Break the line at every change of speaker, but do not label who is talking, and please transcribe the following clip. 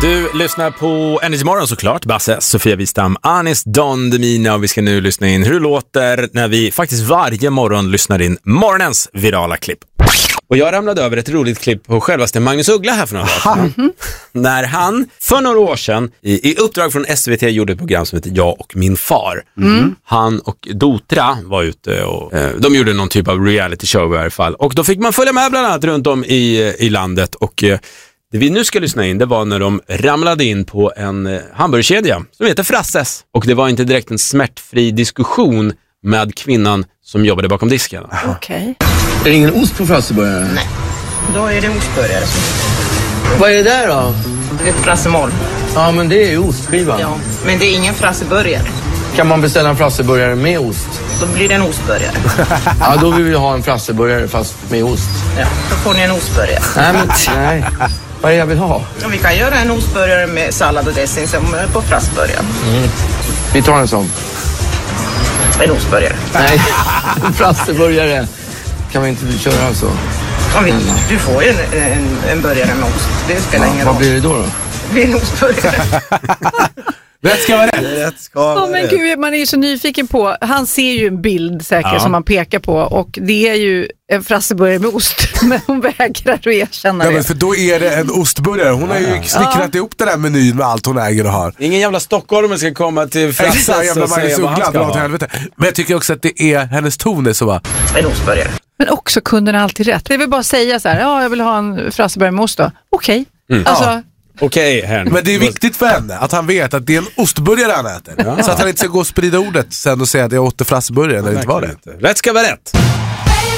Du lyssnar på Energy Morgon såklart. Basse, Sofia Wistam, Anis Don Demina, och vi ska nu lyssna in hur det låter när vi faktiskt varje morgon lyssnar in morgonens virala klipp. Och jag ramlade över ett roligt klipp på självaste Magnus Uggla här för några år sedan. När han för några år sedan i uppdrag från SVT gjorde ett program som heter Jag och min far. Han och Dotra var ute och de gjorde någon typ av reality show i alla fall. Och då fick man följa med bland annat runt om i landet. Och det vi nu ska lyssna in, det var när de ramlade in på en hamburgerkedja som heter Frasses. Och det var inte direkt en smärtfri diskussion med kvinnan som jobbade bakom disken.
Okej.
Är det ingen ost på frasseburgare?
Nej, då är det ostburgare.
Vad är det där då?
Det är frassemål.
Ja, men det är ju ostskivan.
Ja, men det är ingen frasseburgare.
Kan man beställa en frasseburgare med ost?
Då blir det en ostburgare.
Ja, då vill vi ha en frasseburgare fast med ost.
Ja, då får ni en ostburgare.
Nej. Vad är det jag vill ha?
Och vi kan göra en ostburgare med sallad och dressing som på frasseburgare.
Vi tar en sån.
En ostburgare.
Nej, en frasseburgare. Kan vi inte köra så?
Du får ju en burgare med ost. Det spelar ingen roll.
Vad blir det då?
Det blir en ostburgare.
Rätt ska vara rätt.
Men gud, man är ju så nyfiken på. Han ser ju en bild säkert som man pekar på. Och det är ju en frasseburgare med ost. Men hon vägrar att erkänna det.
Men för då är det en ostburgare. Hon har ju snickrat ihop den här menyn med allt hon äger och har.
Ingen jävla stockholmare ska komma till Frasses och säga vad han ska ha.
Men jag tycker också att det är hennes ton är så va.
En ostburgare.
Men också kunderna alltid rätt. Det vill bara säga så här, ja jag vill ha en frasseburgare med ost då. Okej. Alltså...
Okej, här.
Men det är viktigt för henne att han vet att det är en ostburgare han äter. Så att han inte ska gå och sprida ordet sen och säga att jag åt frasseburgare när det inte var det.
Rätt ska vara rätt.